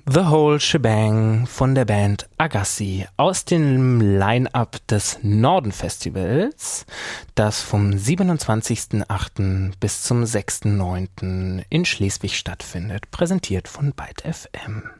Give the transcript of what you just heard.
The Whole Shebang von der Band Agassi aus dem Line-Up des Norden-Festivals, das vom 27.08. bis zum 6.09. in Schleswig stattfindet, präsentiert von Byte FM.